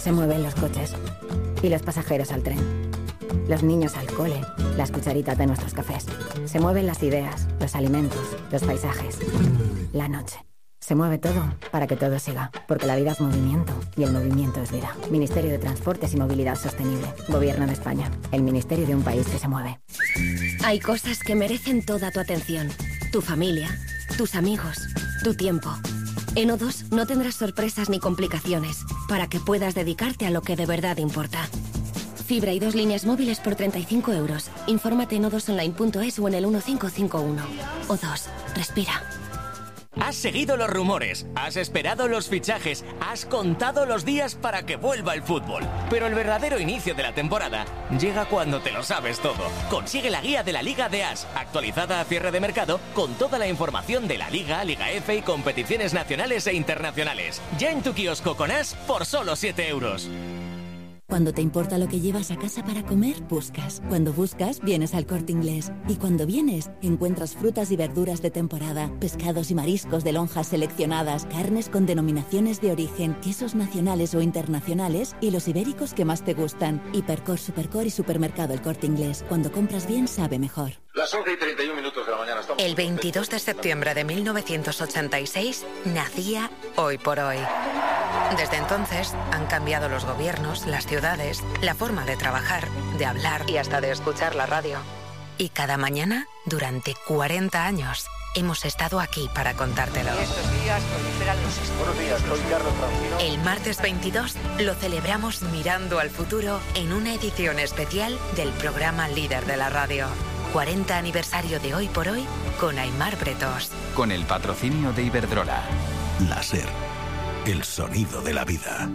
Se mueven los coches y los pasajeros al tren. Los niños al cole, las cucharitas de nuestros cafés. Se mueven las ideas, los alimentos, los paisajes, la noche. Se mueve todo para que todo siga, porque la vida es movimiento y el movimiento es vida. Ministerio de Transportes y Movilidad Sostenible. Gobierno de España. El ministerio de un país que se mueve. Hay cosas que merecen toda tu atención. Tu familia, tus amigos, tu tiempo. En O2 no tendrás sorpresas ni complicaciones para que puedas dedicarte a lo que de verdad importa. Fibra y 2 líneas móviles por 35 euros. Infórmate en o2online.es o en el 1551. O2. Respira. Has seguido los rumores, has esperado los fichajes, has contado los días para que vuelva el fútbol. Pero el verdadero inicio de la temporada llega cuando te lo sabes todo. Consigue la guía de la Liga de As, actualizada a cierre de mercado, con toda la información de la Liga, Liga F y competiciones nacionales e internacionales. Ya en tu kiosco con As por solo 7 euros. Cuando te importa lo que llevas a casa para comer, buscas. Cuando buscas, vienes al Corte Inglés. Y cuando vienes, encuentras frutas y verduras de temporada, pescados y mariscos de lonjas seleccionadas, carnes con denominaciones de origen, quesos nacionales o internacionales y los ibéricos que más te gustan. Hipercor, Supercor y Supermercado El Corte Inglés. Cuando compras bien, sabe mejor. Las 11:31 de la mañana. Estamos... El 22 de septiembre de 1986 nacía Hoy por Hoy. Desde entonces han cambiado los gobiernos, las ciudades, la forma de trabajar, de hablar y hasta de escuchar la radio. Y cada mañana, durante 40 años, hemos estado aquí para contártelo. Estos días proliferan los... Buenos días, soy Carlos Francino. El martes 22 lo celebramos mirando al futuro en una edición especial del programa líder de la radio. 40 aniversario de Hoy por Hoy con Aimar Bretos. Con el patrocinio de Iberdrola. La SER, el sonido de la vida.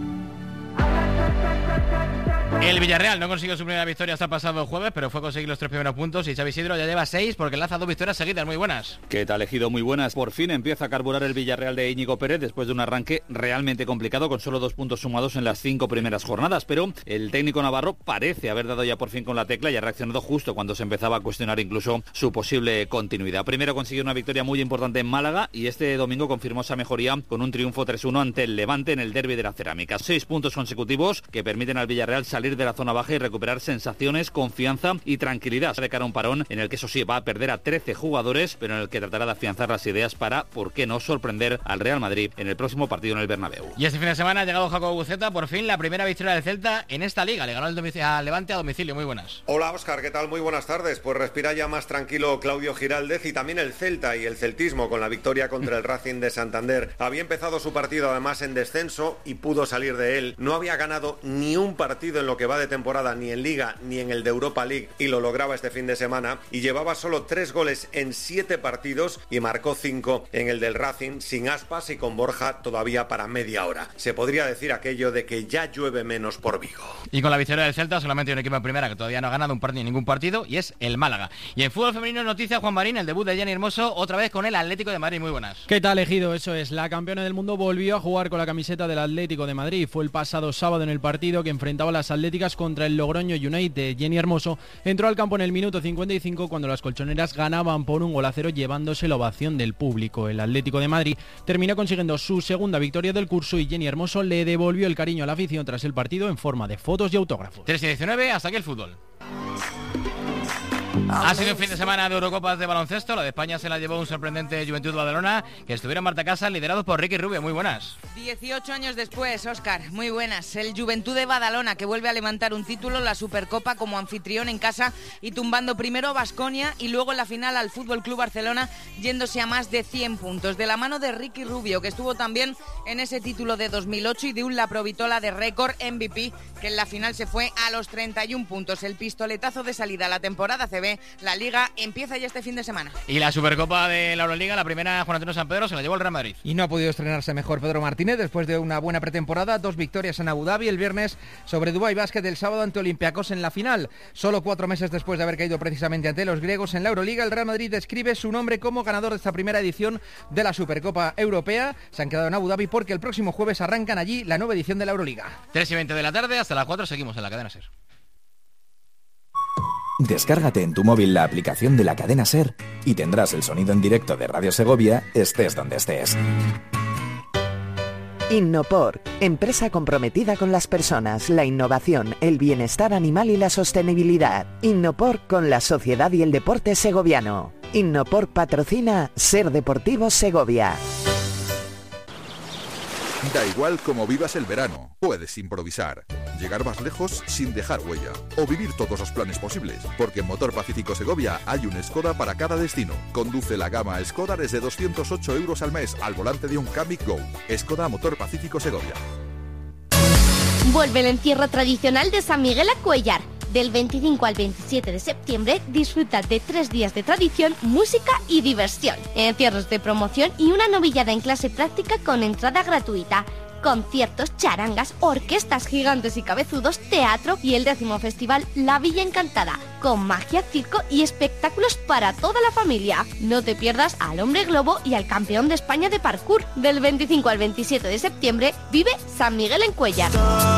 El Villarreal no consiguió su primera victoria hasta el pasado jueves, pero fue a conseguir los 3 primeros puntos y Xavi Isidro ya lleva 6 porque lanza 2 victorias seguidas. Muy buenas. ¿Qué tal, Ejido? Muy buenas. Por fin empieza a carburar el Villarreal de Íñigo Pérez después de un arranque realmente complicado con solo 2 puntos sumados en las 5 primeras jornadas, pero el técnico navarro parece haber dado ya por fin con la tecla y ha reaccionado justo cuando se empezaba a cuestionar incluso su posible continuidad. Primero consiguió una victoria muy importante en Málaga y este domingo confirmó esa mejoría con un triunfo 3-1 ante el Levante en el derbi de la Cerámica. 6 puntos consecutivos que permiten al Villarreal salir de la zona baja y recuperar sensaciones, confianza y tranquilidad de cara a un parón en el que eso sí va a perder a 13 jugadores, pero en el que tratará de afianzar las ideas para, ¿por qué no?, sorprender al Real Madrid en el próximo partido en el Bernabéu. Y este fin de semana ha llegado Jacobo Buceta, por fin la primera victoria del Celta en esta liga. Le ganó al Levante a domicilio. Muy buenas. Hola Óscar, ¿qué tal? Muy buenas tardes. Pues respira ya más tranquilo Claudio Giraldez y también el Celta y el celtismo con la victoria contra el Racing de Santander. Había empezado su partido además en descenso y pudo salir de él. No había ganado ni un partido en lo que va de temporada, ni en Liga ni en el de Europa League, y lo lograba este fin de semana, y llevaba solo 3 goles en 7 partidos y marcó 5 en el del Racing, sin Aspas y con Borja todavía para media hora. Se podría decir aquello de que ya llueve menos por Vigo. Y con la victoria del Celta solamente hay un equipo en primera que todavía no ha ganado ningún partido, y es el Málaga. Y en fútbol femenino noticia, Juan Marín, el debut de Jenny Hermoso otra vez con el Atlético de Madrid. Muy buenas. ¿Qué tal, Ejido? Eso es, la campeona del mundo volvió a jugar con la camiseta del Atlético de Madrid. Fue el pasado sábado en el partido que enfrentaba a las Atléticas contra el Logroño United. Jenny Hermoso entró al campo en el minuto 55 cuando las colchoneras ganaban por 1-0 llevándose la ovación del público. El Atlético de Madrid terminó consiguiendo su segunda victoria del curso y Jenny Hermoso le devolvió el cariño a la afición tras el partido en forma de fotos y autógrafos. 3-19, hasta aquí el fútbol. Ha sido un fin de semana de Eurocopas de baloncesto. La de España se la llevó un sorprendente Juventud Badalona, que estuvieron en Marta Casa, liderados por Ricky Rubio. Muy buenas. 18 años después, Óscar, muy buenas. El Juventud de Badalona, que vuelve a levantar un título, la Supercopa, como anfitrión en casa y tumbando primero a Baskonia y luego en la final al Fútbol Club Barcelona, yéndose a más de 100 puntos. De la mano de Ricky Rubio, que estuvo también en ese título de 2008, y de un Laprovitola de récord MVP, que en la final se fue a los 31 puntos. El pistoletazo de salida a la temporada CB. La Liga empieza ya este fin de semana. Y la Supercopa de la Euroliga, la primera, Juan Antonio San Pedro, se la llevó el Real Madrid. Y no ha podido estrenarse mejor Pedro Martínez después de una buena pretemporada. 2 victorias en Abu Dhabi el viernes sobre Dubai Basket, el sábado ante Olympiacos en la final. Solo 4 meses después de haber caído precisamente ante los griegos en la Euroliga, el Real Madrid describe su nombre como ganador de esta primera edición de la Supercopa Europea. Se han quedado en Abu Dhabi porque el próximo jueves arrancan allí la nueva edición de la Euroliga. 3:20 de la tarde, hasta las 4 seguimos en la cadena SER. Descárgate en tu móvil la aplicación de la cadena SER y tendrás el sonido en directo de Radio Segovia, estés donde estés. Innopor, empresa comprometida con las personas, la innovación, el bienestar animal y la sostenibilidad. Innopor con la sociedad y el deporte segoviano. Innopor patrocina Ser Deportivo Segovia. Da igual cómo vivas el verano, puedes improvisar, llegar más lejos sin dejar huella o vivir todos los planes posibles, porque en Motor Pacífico Segovia hay un Skoda para cada destino. Conduce la gama Skoda desde 208 euros al mes al volante de un Kamiq Go. Skoda Motor Pacífico Segovia. Vuelve el encierro tradicional de San Miguel a Cuéllar. Del 25 al 27 de septiembre disfruta de 3 días de tradición, música y diversión. Encierros de promoción y una novillada en clase práctica con entrada gratuita. Conciertos, charangas, orquestas gigantes y cabezudos, teatro y el 10º festival La Villa Encantada, con magia, circo y espectáculos para toda la familia. No te pierdas al Hombre Globo y al campeón de España de parkour. Del 25 al 27 de septiembre vive San Miguel en Cuéllar.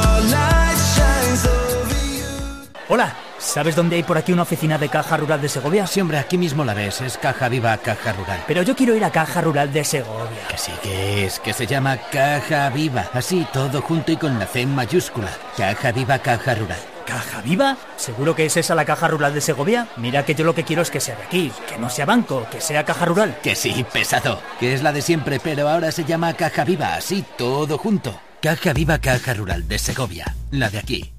Hola, ¿sabes dónde hay por aquí una oficina de Caja Rural de Segovia? Sí, hombre, aquí mismo la ves, es Caja Viva Caja Rural. Pero yo quiero ir a Caja Rural de Segovia. Que sí que es, que se llama Caja Viva, así todo junto y con la C mayúscula. Caja Viva Caja Rural. ¿Caja Viva? ¿Seguro que es esa la Caja Rural de Segovia? Mira que yo lo que quiero es que sea de aquí, que no sea banco, que sea Caja Rural. Que sí, pesado, que es la de siempre, pero ahora se llama Caja Viva, así todo junto. Caja Viva Caja Rural de Segovia, la de aquí.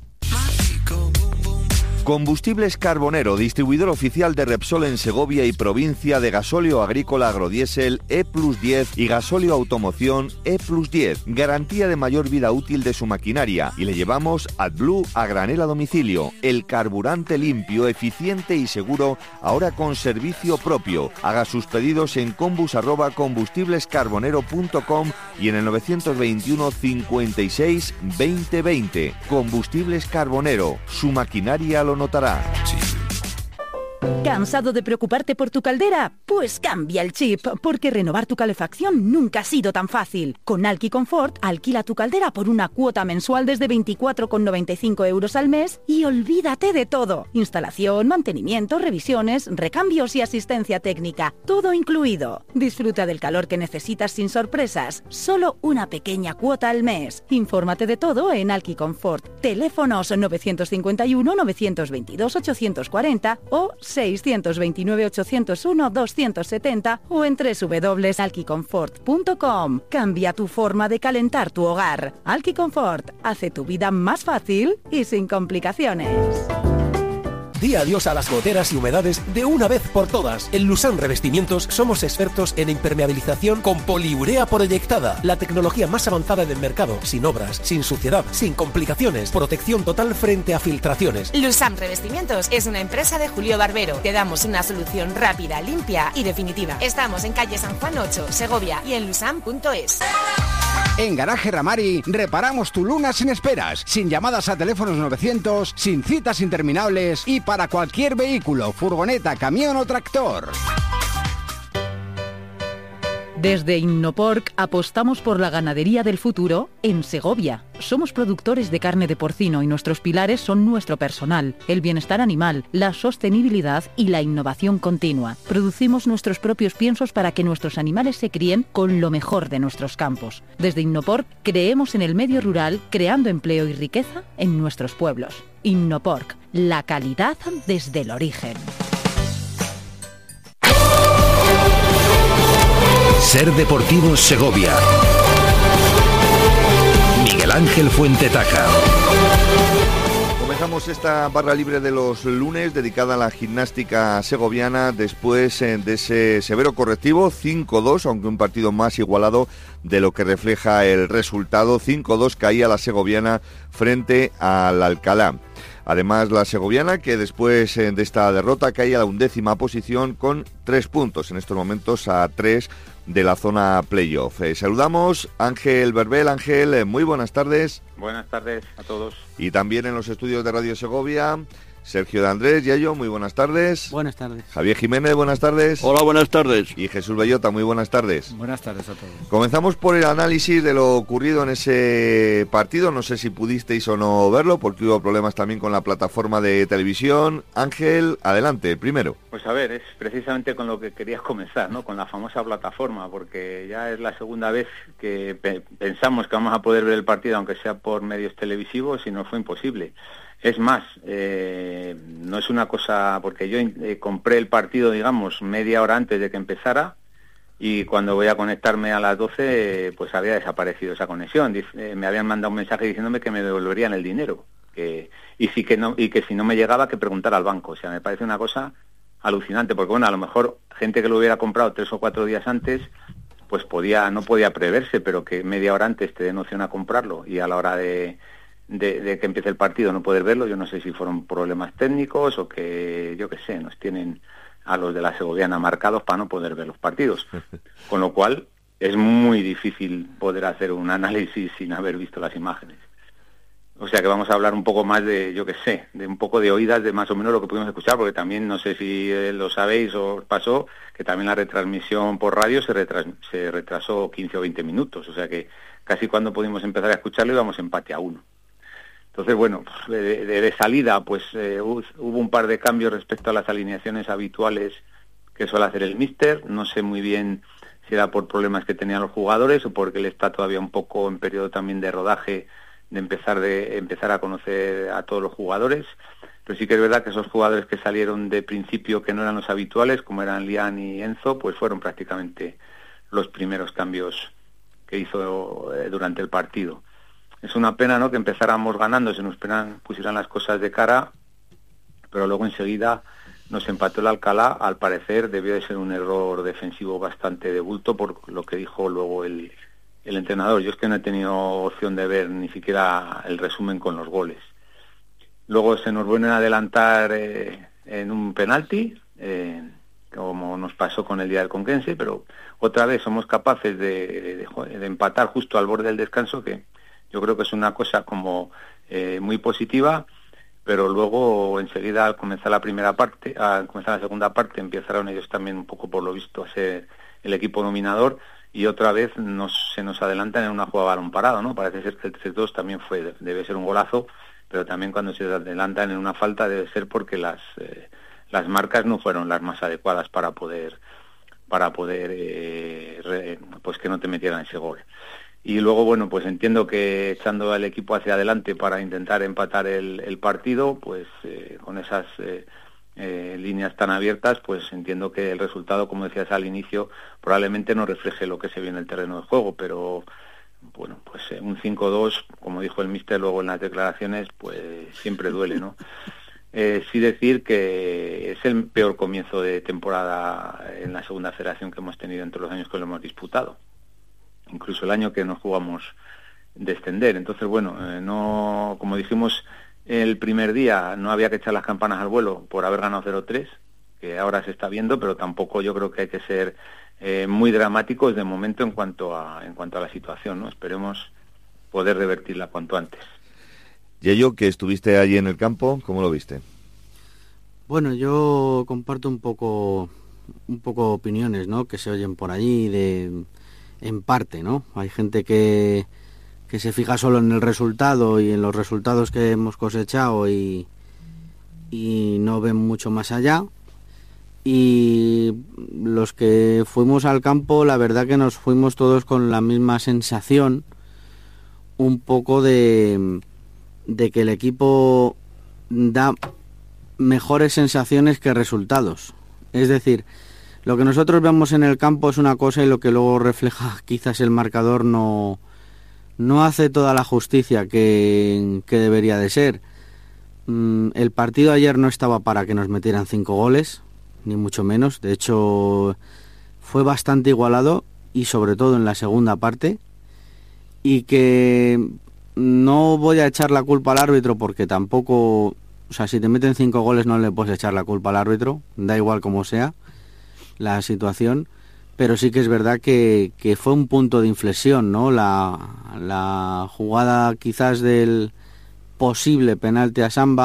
Combustibles Carbonero, distribuidor oficial de Repsol en Segovia y provincia, de gasóleo agrícola agrodiesel E+10 y gasóleo automoción E+10. Garantía de mayor vida útil de su maquinaria. Y le llevamos AdBlue a granel a domicilio. El carburante limpio, eficiente y seguro, ahora con servicio propio. Haga sus pedidos en combus@combustiblescarbonero.com y en el 921 56 20 20. Combustibles Carbonero, su maquinaria lo notará. ¿Cansado de preocuparte por tu caldera? Pues cambia el chip, porque renovar tu calefacción nunca ha sido tan fácil. Con Alki Confort, alquila tu caldera por una cuota mensual desde 24,95 euros al mes y olvídate de todo. Instalación, mantenimiento, revisiones, recambios y asistencia técnica. Todo incluido. Disfruta del calor que necesitas sin sorpresas. Solo una pequeña cuota al mes. Infórmate de todo en Alki Confort. Teléfonos 951 922 840 o 629 801 270 o en www.alkiconfort.com. Cambia tu forma de calentar tu hogar. Alki Confort hace tu vida más fácil y sin complicaciones. Di adiós a las goteras y humedades de una vez por todas. En Lusam Revestimientos somos expertos en impermeabilización con poliurea proyectada, la tecnología más avanzada del mercado, sin obras, sin suciedad, sin complicaciones, protección total frente a filtraciones. Lusam Revestimientos es una empresa de Julio Barbero. Te damos una solución rápida, limpia y definitiva. Estamos en calle San Juan 8, Segovia y en lusam.es. En Garaje Ramari reparamos tu Luna sin esperas, sin llamadas a teléfonos 900, sin citas interminables y para cualquier vehículo, furgoneta, camión o tractor. Desde Innoporc apostamos por la ganadería del futuro en Segovia. Somos productores de carne de porcino y nuestros pilares son nuestro personal, el bienestar animal, la sostenibilidad y la innovación continua. Producimos nuestros propios piensos para que nuestros animales se críen con lo mejor de nuestros campos. Desde Innoporc creemos en el medio rural, creando empleo y riqueza en nuestros pueblos. Innoporc, la calidad desde el origen. Ser Deportivo Segovia. Miguel Ángel Fuentetaca. Comenzamos esta barra libre de los lunes dedicada a la gimnástica segoviana después de ese severo correctivo 5-2, aunque un partido más igualado de lo que refleja el resultado. 5-2 caía la segoviana frente al Alcalá. Además, la segoviana, que después de esta derrota cae a la 11ª posición con 3 puntos, en estos momentos a 3 de la zona playoff. Saludamos a Ángel Verbel. Ángel, muy buenas tardes. Buenas tardes a todos. Y también en los estudios de Radio Segovia, Sergio de Andrés, Yayo, muy buenas tardes. Buenas tardes. Javier Jiménez, buenas tardes. Hola, buenas tardes. Y Jesús Bellota, muy buenas tardes. Buenas tardes a todos. Comenzamos por el análisis de lo ocurrido en ese partido. No sé si pudisteis o no verlo, porque hubo problemas también con la plataforma de televisión. Ángel, adelante, primero. Pues a ver, es precisamente con lo que querías comenzar, ¿no? Con la famosa plataforma, porque ya es la segunda vez que pensamos que vamos a poder ver el partido, aunque sea por medios televisivos, y nos fue imposible. Es más, no es una cosa, porque yo compré el partido, digamos, media hora antes de que empezara, y cuando voy a conectarme a las 12, pues había desaparecido esa conexión. Me habían mandado un mensaje diciéndome que me devolverían el dinero, y que si no me llegaba, que preguntara al banco. O sea, me parece una cosa alucinante, porque bueno, a lo mejor gente que lo hubiera comprado 3 o 4 días antes, pues no podía preverse, pero que media hora antes te den opción a comprarlo, y a la hora de que empiece el partido no poder verlo. Yo no sé si fueron problemas técnicos o que, yo qué sé, nos tienen a los de la Segoviana marcados para no poder ver los partidos, con lo cual es muy difícil poder hacer un análisis sin haber visto las imágenes. O sea que vamos a hablar un poco más de, yo qué sé, de un poco de oídas de más o menos lo que pudimos escuchar, porque también, no sé si lo sabéis o os pasó, que también la retransmisión por radio se retrasó 15 o 20 minutos, o sea que casi cuando pudimos empezar a escucharlo íbamos empate a 1. Entonces, bueno, de salida, pues hubo un par de cambios respecto a las alineaciones habituales que suele hacer el míster. No sé muy bien si era por problemas que tenían los jugadores o porque él está todavía un poco en periodo también de rodaje, de empezar a conocer a todos los jugadores. Pero sí que es verdad que esos jugadores que salieron de principio, que no eran los habituales, como eran Lian y Enzo, pues fueron prácticamente los primeros cambios que hizo durante el partido. Es una pena, ¿no?, que empezáramos ganando, se nos pusieran las cosas de cara, pero luego enseguida nos empató el Alcalá. Al parecer debió de ser un error defensivo bastante de bulto, por lo que dijo luego el entrenador. Yo es que no he tenido opción de ver ni siquiera el resumen con los goles. Luego se nos vuelven a adelantar en un penalti, como nos pasó con el día del Conquense, pero otra vez somos capaces de empatar justo al borde del descanso, que yo creo que es una cosa como muy positiva, pero luego enseguida al comenzar la segunda parte empezaron ellos también un poco, por lo visto, a ser el equipo dominador, y otra vez se nos adelantan en una jugada balón parado, ¿no? Parece ser que el 3-2 también debe ser un golazo, pero también cuando se adelantan en una falta debe ser porque las marcas no fueron las más adecuadas para poder pues que no te metieran ese gol. Y luego, bueno, pues entiendo que echando al equipo hacia adelante para intentar empatar el partido, pues con esas líneas tan abiertas, pues entiendo que el resultado, como decías al inicio, probablemente no refleje lo que se ve en el terreno de juego, pero bueno, pues un 5-2, como dijo el míster luego en las declaraciones, pues siempre duele, ¿no? Sí decir que es el peor comienzo de temporada en la segunda federación que hemos tenido entre los años que lo hemos disputado, incluso el año que nos jugamos descender. Entonces, bueno, no, como dijimos el primer día, no había que echar las campanas al vuelo por haber ganado 0-3, que ahora se está viendo, pero tampoco yo creo que hay que ser muy dramáticos de momento en cuanto a la situación, ¿no? Esperemos poder revertirla cuanto antes. Yayo, que estuviste allí en el campo, ¿cómo lo viste? Bueno, yo comparto un poco opiniones, ¿no?, que se oyen por allí en parte, ¿no? Hay gente que se fija solo en el resultado y en los resultados que hemos cosechado y no ven mucho más allá. Y los que fuimos al campo, la verdad que nos fuimos todos con la misma sensación, un poco de que el equipo da mejores sensaciones que resultados. Es decir, lo que nosotros vemos en el campo es una cosa y lo que luego refleja quizás el marcador no hace toda la justicia que debería de ser. El partido ayer no estaba para que nos metieran 5 goles, ni mucho menos. De hecho, fue bastante igualado, y sobre todo en la segunda parte, y que no voy a echar la culpa al árbitro, porque tampoco, o sea, si te meten 5 goles no le puedes echar la culpa al árbitro, da igual como sea la situación, pero sí que es verdad que fue un punto de inflexión, ¿no? La jugada quizás del posible penalti a Samba,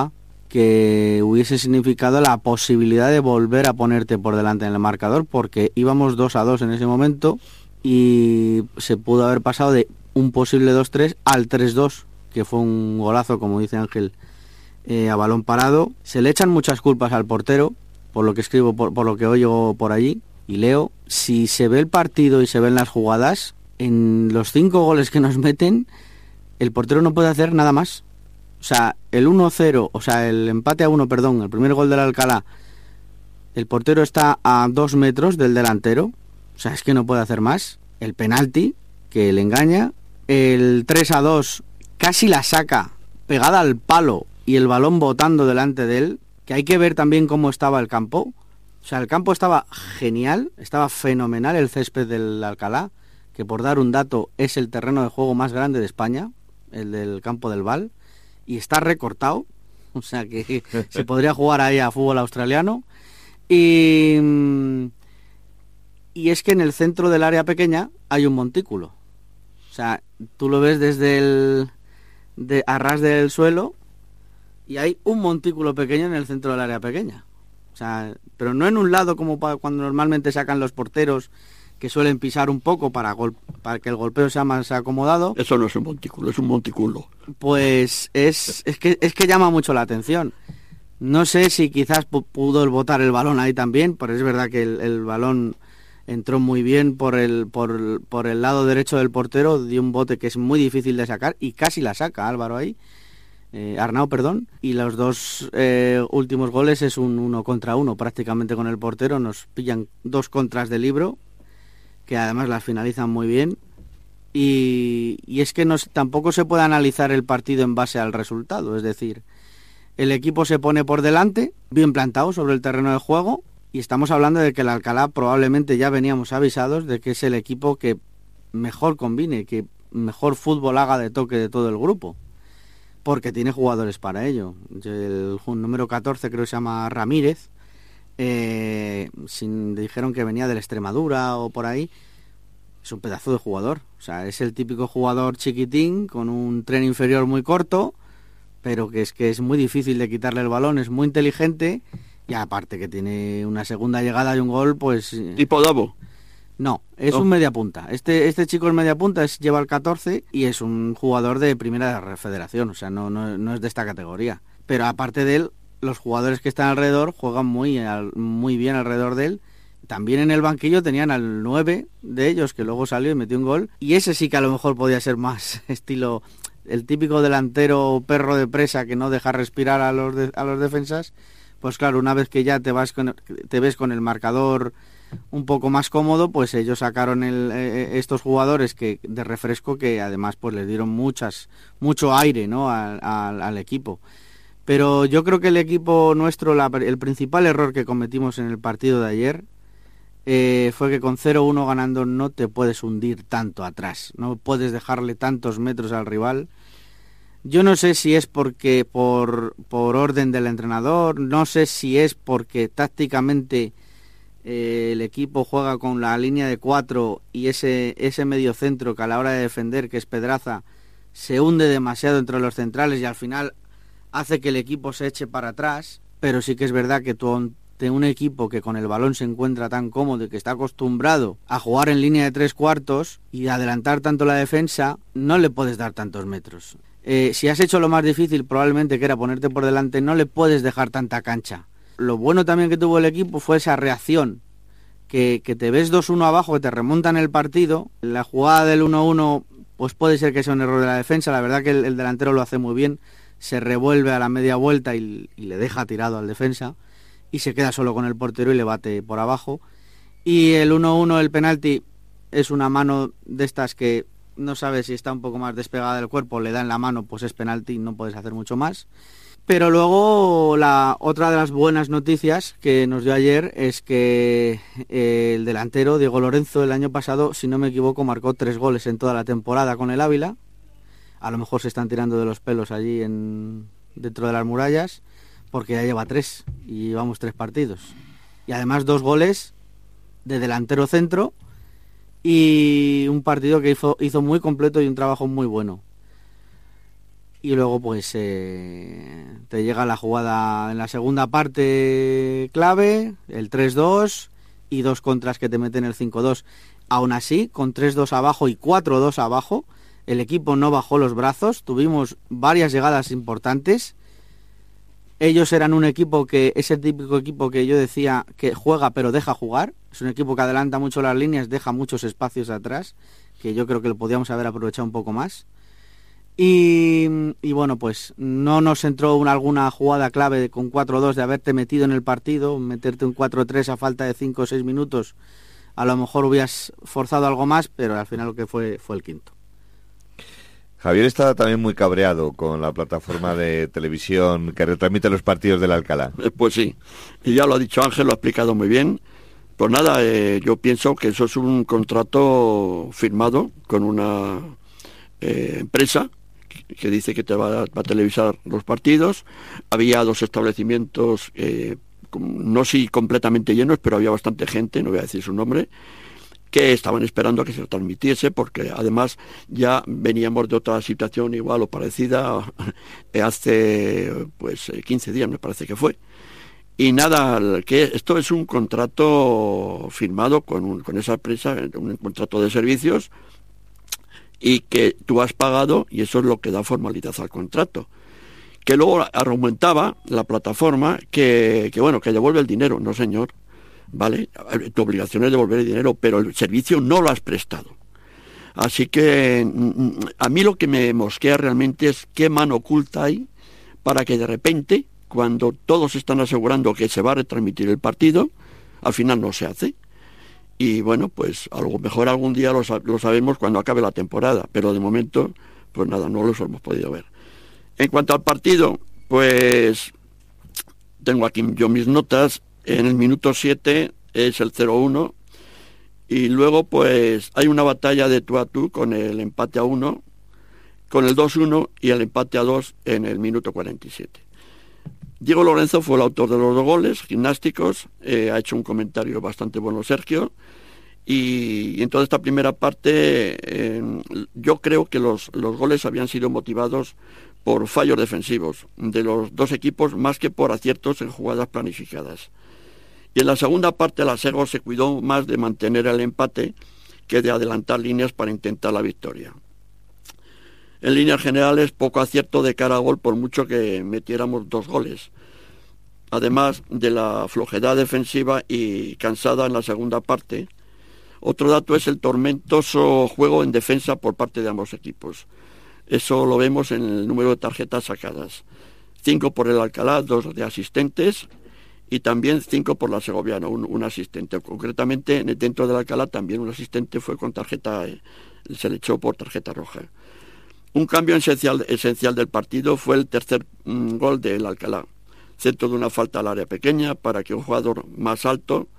que hubiese significado la posibilidad de volver a ponerte por delante en el marcador, porque íbamos 2-2 en ese momento y se pudo haber pasado de un posible 2-3 al 3-2, que fue un golazo, como dice Ángel, a balón parado. Se le echan muchas culpas al portero, por lo que escribo, por lo que oigo por allí y leo. Si se ve el partido y se ven las jugadas, en los 5 goles que nos meten, el portero no puede hacer nada más. O sea, el 1-0, o sea, el empate a 1, perdón, el primer gol del Alcalá, el portero está a 2 metros del delantero, o sea, es que no puede hacer más. El penalti, que le engaña. El 3-2, casi la saca, pegada al palo, y el balón botando delante de él, que hay que ver también cómo estaba el campo. O sea, el campo estaba genial, estaba fenomenal el césped del Alcalá, que por dar un dato es el terreno de juego más grande de España, el del campo del Val, y está recortado, o sea que se podría jugar ahí a fútbol australiano. Y es que en el centro del área pequeña hay un montículo. O sea, tú lo ves desde a ras del suelo y hay un montículo pequeño en el centro del área pequeña. O sea, pero no en un lado como cuando normalmente sacan los porteros, que suelen pisar un poco para que el golpeo sea más acomodado. Eso no es un montículo, es un monticulo. Pues es que llama mucho la atención. No sé si quizás pudo botar el balón ahí también, pero es verdad que el balón entró muy bien por el lado derecho del portero, dio un bote que es muy difícil de sacar y casi la saca Álvaro ahí. Arnau, perdón, y los 2 últimos goles es un 1 contra 1 prácticamente con el portero. Nos pillan 2 contras de libro, que además las finalizan muy bien, y es que tampoco se puede analizar el partido en base al resultado. Es decir, el equipo se pone por delante, bien plantado sobre el terreno de juego, y estamos hablando de que el Alcalá probablemente ya veníamos avisados de que es el equipo que mejor combine, que mejor fútbol haga de toque de todo el grupo, porque tiene jugadores para ello. El número 14 creo que se llama Ramírez, dijeron que venía del Extremadura o por ahí. Es un pedazo de jugador, o sea, es el típico jugador chiquitín con un tren inferior muy corto, pero que es muy difícil de quitarle el balón, es muy inteligente, y aparte que tiene una segunda llegada y un gol, pues... ¿Tipo Davo? No, es un mediapunta. Este chico es mediapunta, lleva el 14 y es un jugador de primera federación, o sea, no es de esta categoría. Pero aparte de él, los jugadores que están alrededor juegan muy bien alrededor de él. También en el banquillo tenían al 9 de ellos, que luego salió y metió un gol. Y ese sí que a lo mejor podía ser más estilo el típico delantero perro de presa que no deja respirar a los defensas. Pues claro, una vez que ya te ves con el marcador un poco más cómodo, pues ellos sacaron estos jugadores de refresco, que además pues les dieron mucho aire, ¿no?, al equipo. Pero yo creo que el equipo nuestro, el principal error que cometimos en el partido de ayer fue que con 0-1 ganando no te puedes hundir tanto atrás, no puedes dejarle tantos metros al rival. Yo no sé si es porque por orden del entrenador, no sé si es porque tácticamente el equipo juega con la línea de 4 y ese medio centro que a la hora de defender, que es Pedraza, se hunde demasiado entre los centrales y al final hace que el equipo se eche para atrás. Pero sí que es verdad que tú ante un equipo que con el balón se encuentra tan cómodo y que está acostumbrado a jugar en línea de 3/4 y adelantar tanto la defensa, no le puedes dar tantos metros. Si has hecho lo más difícil, probablemente que era ponerte por delante, no le puedes dejar tanta cancha. Lo bueno también que tuvo el equipo fue esa reacción, que te ves 2-1 abajo, que te remontan el partido. La jugada del 1-1 pues puede ser que sea un error de la defensa. La verdad que el delantero lo hace muy bien, se revuelve a la media vuelta y le deja tirado al defensa y se queda solo con el portero y le bate por abajo. Y el 1-1, el penalti, es una mano de estas que no sabes si está un poco más despegada del cuerpo, le da en la mano, pues es penalti, no puedes hacer mucho más. Pero luego otra de las buenas noticias que nos dio ayer es que el delantero Diego Lorenzo el año pasado, si no me equivoco, marcó 3 goles en toda la temporada con el Ávila. A lo mejor se están tirando de los pelos allí dentro de las murallas, porque ya lleva 3 y llevamos 3 partidos. Y además 2 goles de delantero centro y un partido que hizo muy completo y un trabajo muy bueno. y luego pues te llega la jugada en la segunda parte clave, el 3-2 y 2 contras que te meten el 5-2. Aún así, con 3-2 abajo y 4-2 abajo, el equipo no bajó los brazos, tuvimos varias llegadas importantes. Ellos eran un equipo que es el típico equipo que yo decía que juega pero deja jugar. Es un equipo que adelanta mucho las líneas, deja muchos espacios atrás, que yo creo que lo podíamos haber aprovechado un poco más. Y bueno, pues no nos entró alguna jugada clave con 4-2 de haberte metido en el partido, meterte un 4-3 a falta de 5 o 6 minutos. A lo mejor hubieras forzado algo más, pero al final lo que fue el quinto. Javier está también muy cabreado con la plataforma de televisión que retransmite los partidos del Alcalá. Pues sí, y ya lo ha dicho Ángel, lo ha explicado muy bien. Pues nada, yo pienso que eso es un contrato firmado con una empresa que dice que te va a televisar los partidos. Había 2 establecimientos, no sí completamente llenos, pero había bastante gente, no voy a decir su nombre, que estaban esperando a que se transmitiese, porque además ya veníamos de otra situación igual o parecida hace 15 días me parece que fue. Y nada, que esto es un contrato firmado con esa empresa, un contrato de servicios, y que tú has pagado, y eso es lo que da formalidad al contrato. Que luego argumentaba la plataforma que devuelve el dinero. No, señor. ¿Vale? Tu obligación es devolver el dinero, pero el servicio no lo has prestado. Así que a mí lo que me mosquea realmente es qué mano oculta hay para que de repente, cuando todos están asegurando que se va a retransmitir el partido, al final no se hace. Y bueno, pues a lo mejor algún día lo sabemos cuando acabe la temporada, pero de momento, pues nada, no los hemos podido ver. En cuanto al partido, pues tengo aquí yo mis notas. En el minuto 7 es el 0-1 y luego pues hay una batalla de tú a tú con el empate a 1, con el 2-1 y el empate a 2 en el minuto 47. Diego Lorenzo fue el autor de los 2 goles gimnásticos, ha hecho un comentario bastante bueno Sergio, y en toda esta primera parte yo creo que los goles habían sido motivados por fallos defensivos de los 2 equipos más que por aciertos en jugadas planificadas. Y en la segunda parte la Sego se cuidó más de mantener el empate que de adelantar líneas para intentar la victoria. En líneas generales, poco acierto de cara a gol por mucho que metiéramos 2 goles. Además de la flojedad defensiva y cansada en la segunda parte, otro dato es el tormentoso juego en defensa por parte de ambos equipos. Eso lo vemos en el número de tarjetas sacadas. 5 por el Alcalá, 2 de asistentes, y también 5 por la Segoviana, un asistente. Concretamente, dentro del Alcalá también un asistente fue con tarjeta, se le echó por tarjeta roja. Un cambio esencial del partido fue el tercer gol del Alcalá. Centro de una falta al área pequeña para que un jugador más alto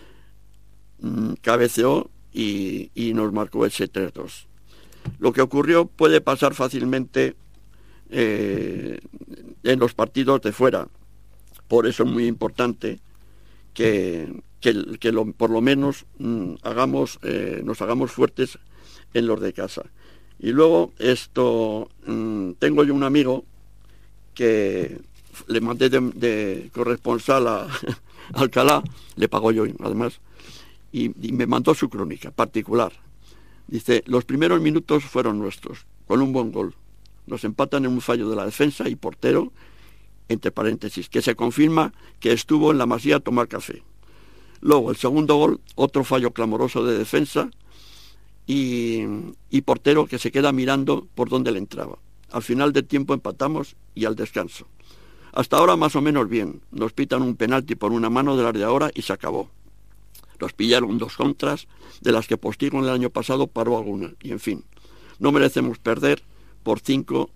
cabeceó y nos marcó ese 3-2. Lo que ocurrió puede pasar fácilmente en los partidos de fuera. Por eso es muy importante que por lo menos nos hagamos fuertes en los de casa. Y luego tengo yo un amigo que le mandé de corresponsal a Alcalá, le pagó yo además, y me mandó su crónica particular. Dice, los primeros minutos fueron nuestros, con un buen gol. Nos empatan en un fallo de la defensa y portero, entre paréntesis, que se confirma que estuvo en la Masía a tomar café. Luego, el segundo gol, otro fallo clamoroso de defensa y portero que se queda mirando por dónde le entraba. Al final del tiempo empatamos y al descanso. Hasta ahora más o menos bien. Nos pitan un penalti por una mano de las de ahora y se acabó. Nos pillaron 2 contras, de las que Postigo en el año pasado paró alguna. Y en fin, no merecemos perder por 5,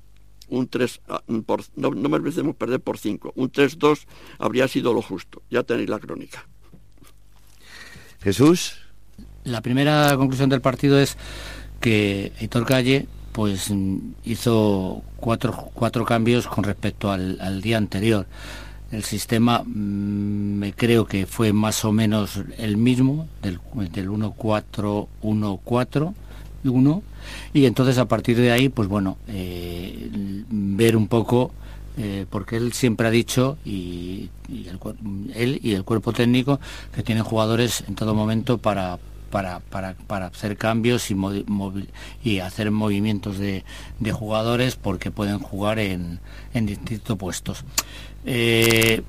no merecemos perder por 5. Un 3-2 habría sido lo justo. Ya tenéis la crónica. Jesús. La primera conclusión del partido es que Aitor Calle pues hizo cuatro cambios con respecto al día anterior. El sistema me creo que fue más o menos el mismo, del 1-4-1-4-1, y entonces a partir de ahí, pues bueno, ver un poco, porque él siempre ha dicho, él y el cuerpo técnico, que tienen jugadores en todo momento para hacer cambios y hacer movimientos de jugadores, porque pueden jugar en distintos puestos. En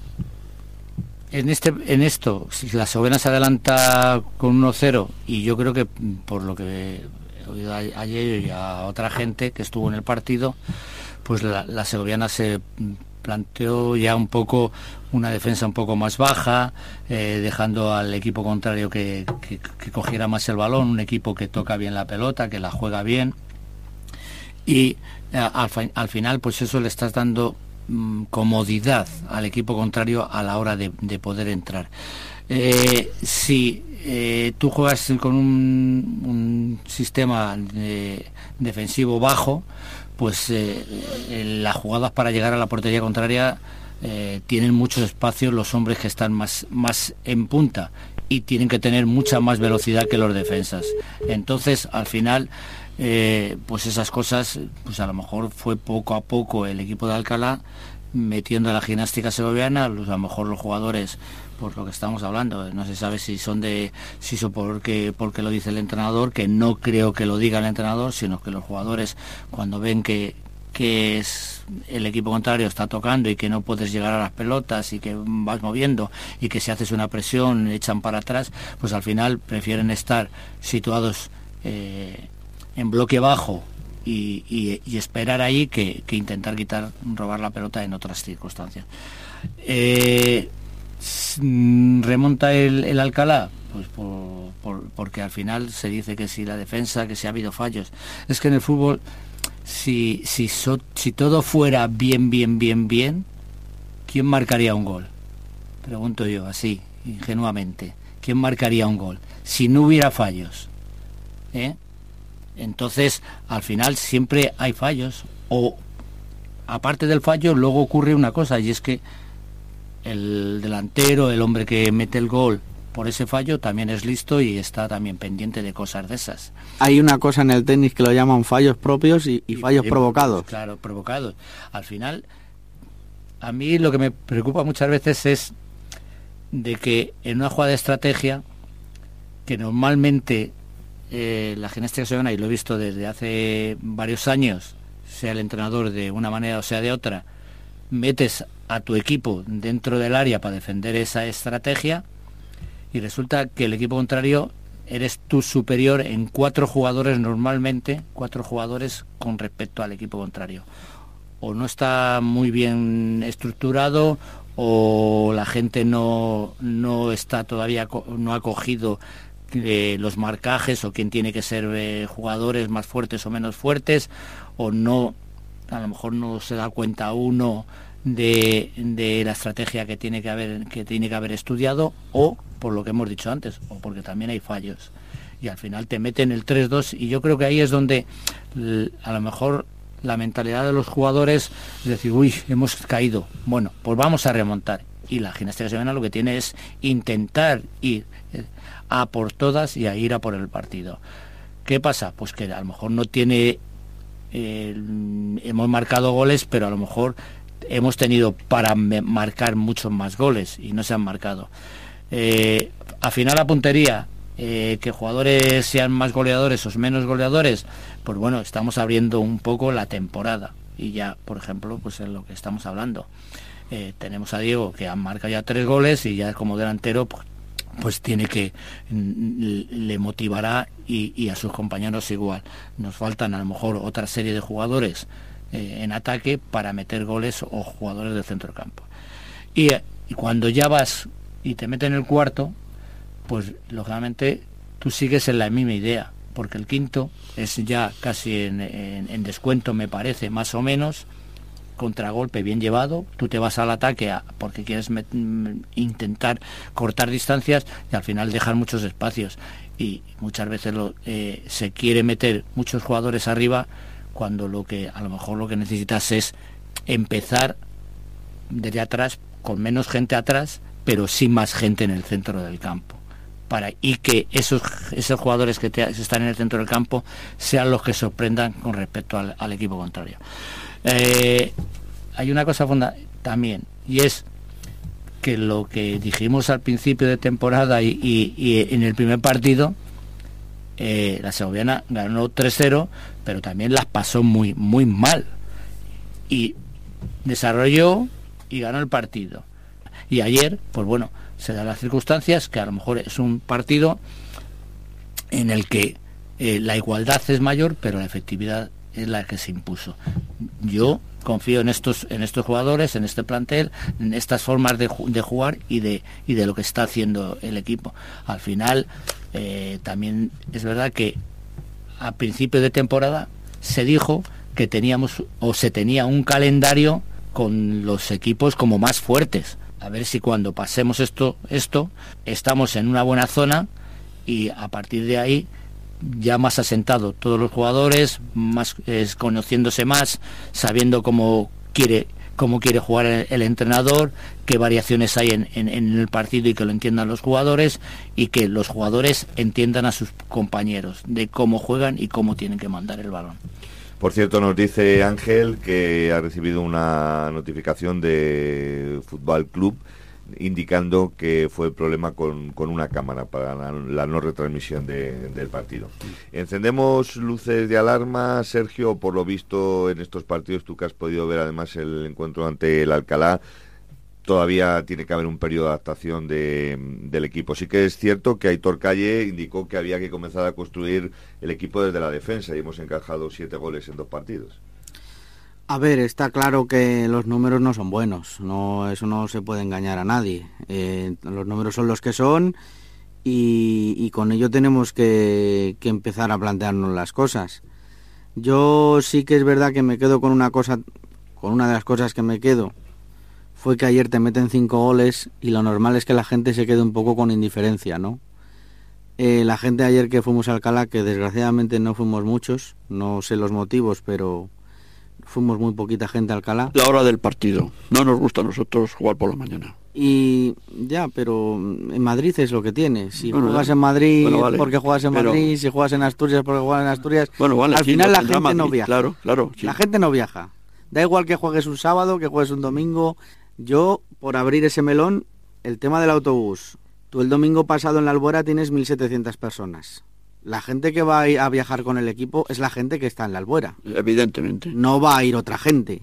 esto, si la Segoviana se adelanta con 1-0, y yo creo que por lo que he oído ayer y a otra gente que estuvo en el partido, pues la Segoviana se planteó ya un poco una defensa un poco más baja, dejando al equipo contrario que cogiera más el balón, un equipo que toca bien la pelota, que la juega bien, y al final pues eso le estás dando comodidad al equipo contrario a la hora de poder entrar. Si tú juegas con un sistema defensivo bajo, pues las jugadas para llegar a la portería contraria tienen muchos espacios los hombres que están más en punta, y tienen que tener mucha más velocidad que los defensas. Entonces, al final, pues esas cosas, pues a lo mejor fue poco a poco el equipo de Alcalá metiendo a la Gimnástica Segoviana, a lo mejor los jugadores, por lo que estamos hablando, no se sabe si son porque lo dice el entrenador, que no creo que lo diga el entrenador, sino que los jugadores, cuando ven que es el equipo contrario está tocando y que no puedes llegar a las pelotas y que vas moviendo y que si haces una presión echan para atrás, pues al final prefieren estar situados en bloque bajo y esperar ahí que intentar robar la pelota en otras circunstancias. ¿Remonta el Alcalá? Pues porque al final se dice que si la defensa, que si ha habido fallos. Es que en el fútbol, si todo fuera bien, ¿quién marcaría un gol? Pregunto yo, así, ingenuamente. ¿Quién marcaría un gol? Si no hubiera fallos. Entonces, al final siempre hay fallos. O, aparte del fallo, luego ocurre una cosa, y es que el delantero, el hombre que mete el gol por ese fallo, también es listo y está también pendiente de cosas de esas. Hay una cosa en el tenis que lo llaman fallos propios y fallos provocados. Claro, provocados. Al final, a mí lo que me preocupa muchas veces es de que en una jugada de estrategia, que normalmente la Gimnástica Segoviana, y lo he visto desde hace varios años, sea el entrenador de una manera o sea de otra, metes a tu equipo dentro del área para defender esa estrategia, y resulta que el equipo contrario eres tú superior en 4 jugadores normalmente, 4 jugadores con respecto al equipo contrario. O no está muy bien estructurado, o la gente no está todavía, no ha cogido los marcajes, o quién tiene que ser jugadores más fuertes o menos fuertes, o no, a lo mejor no se da cuenta uno de la estrategia que tiene que haber estudiado, o por lo que hemos dicho antes, o porque también hay fallos y al final te meten el 3-2, y yo creo que ahí es donde a lo mejor la mentalidad de los jugadores es decir, uy, hemos caído, bueno, pues vamos a remontar, y la Gimnástica Segoviana lo que tiene es intentar ir a por todas y a ir a por el partido. ¿Qué pasa? Pues que a lo mejor no tiene hemos marcado goles, pero a lo mejor hemos tenido para marcar muchos más goles y no se han marcado. Afinar la puntería, que jugadores sean más goleadores o menos goleadores, pues bueno, estamos abriendo un poco la temporada, y ya, por ejemplo, pues es lo que estamos hablando. Tenemos a Diego, que ha marcado ya 3 goles, y ya como delantero pues tiene que, le motivará, y a sus compañeros igual. Nos faltan a lo mejor otra serie de jugadores en ataque para meter goles, o jugadores del centro del campo. Y cuando ya vas y te meten el cuarto, pues lógicamente tú sigues en la misma idea, porque el quinto es ya casi en descuento, me parece, más o menos, contragolpe bien llevado, tú te vas al ataque porque quieres intentar cortar distancias, y al final dejar muchos espacios, y muchas veces se quiere meter muchos jugadores arriba, cuando a lo mejor lo que necesitas es empezar desde atrás, con menos gente atrás, pero sí más gente en el centro del campo. y que esos jugadores que están en el centro del campo sean los que sorprendan con respecto al equipo contrario. Hay una cosa fundamental también, y es que lo que dijimos al principio de temporada y en el primer partido, la segoviana ganó 3-0, pero también las pasó muy, muy mal. Y desarrolló y ganó el partido. Y ayer, pues bueno, se dan las circunstancias que a lo mejor es un partido en el que la igualdad es mayor, pero la efectividad es la que se impuso. Yo confío en estos jugadores, en este plantel, en estas formas de jugar y de lo que está haciendo el equipo. Al final, también es verdad que a principio de temporada se dijo que se tenía un calendario con los equipos como más fuertes. A ver si cuando pasemos esto estamos en una buena zona y a partir de ahí ya más asentado todos los jugadores, más conociéndose más, sabiendo cómo quiere jugar el entrenador, qué variaciones hay en el partido y que lo entiendan los jugadores y que los jugadores entiendan a sus compañeros de cómo juegan y cómo tienen que mandar el balón. Por cierto, nos dice Ángel que ha recibido una notificación de Fútbol Club indicando que fue el problema con una cámara para la no retransmisión del partido. Encendemos luces de alarma, Sergio. Por lo visto en estos partidos, tú que has podido ver además el encuentro ante el Alcalá, todavía tiene que haber un periodo de adaptación del equipo. Sí que es cierto que Aitor Calle indicó que había que comenzar a construir el equipo desde la defensa y hemos encajado 7 goles en 2 partidos. A ver, está claro que los números no son buenos, eso no se puede engañar a nadie. Los números son los que son y con ello tenemos que empezar a plantearnos las cosas. Yo sí que es verdad que me quedo con una de las cosas que me quedo fue que ayer te meten 5 goles y lo normal es que la gente se quede un poco con indiferencia, ¿no? La gente ayer que fuimos a Alcalá, que desgraciadamente no fuimos muchos, no sé los motivos, pero fuimos muy poquita gente a Alcalá. La hora del partido. No nos gusta a nosotros jugar por la mañana. Y ya, pero en Madrid es lo que tiene. Si juegas en Madrid, vale, porque juegas en Madrid, si juegas en Asturias, porque juegas en Asturias. Al final la gente no viaja. Claro, sí. La gente no viaja. Da igual que juegues un sábado, que juegues un domingo. Yo, por abrir ese melón, el tema del autobús. Tú el domingo pasado en la Albuera tienes 1.700 personas. La gente que va a viajar con el equipo es la gente que está en la Albuera. Evidentemente. No va a ir otra gente.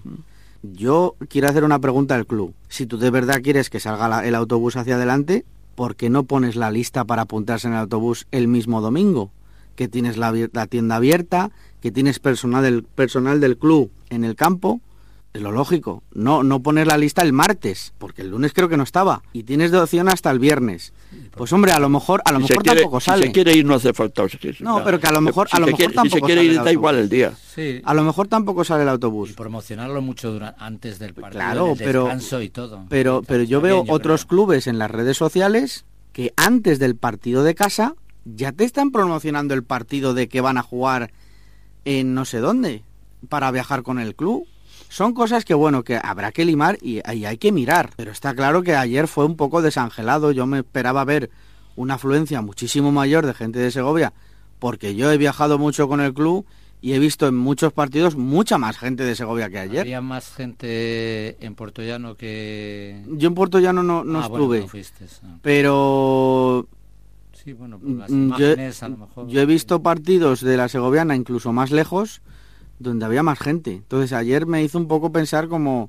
Yo quiero hacer una pregunta al club. Si tú de verdad quieres que salga el autobús hacia adelante, ¿por qué no pones la lista para apuntarse en el autobús el mismo domingo? Que tienes la tienda abierta, que tienes personal del club en el campo. Es lo lógico. No poner la lista el martes, porque el lunes creo que no estaba. Y tienes de opción hasta el viernes. Pues hombre, a lo mejor tampoco sale. Si se quiere ir no hace falta. No, pero que a lo mejor tampoco si se quiere ir da igual el día. Sí. A lo mejor tampoco sale el autobús. Y promocionarlo mucho antes del partido, claro, el descanso y todo. Pero yo veo otros clubes en las redes sociales que antes del partido de casa ya te están promocionando el partido de que van a jugar en no sé dónde para viajar con el club. Son cosas que, bueno, que habrá que limar y hay que mirar. Pero está claro que ayer fue un poco desangelado. Yo me esperaba ver una afluencia muchísimo mayor de gente de Segovia, porque yo he viajado mucho con el club y he visto en muchos partidos mucha más gente de Segovia que ayer. ¿Había más gente en Puertollano que...? Yo en Puertollano no estuve. Bueno, no fuiste, no. Pero... Sí, bueno, pues las imágenes a lo mejor... Yo he visto partidos de la segoviana incluso más lejos, donde había más gente. Entonces ayer me hizo un poco pensar como,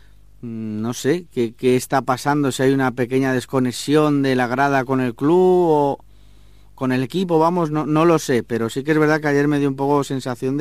no sé, qué está pasando, si hay una pequeña desconexión de la grada con el club o con el equipo, vamos, no lo sé, pero sí que es verdad que ayer me dio un poco sensación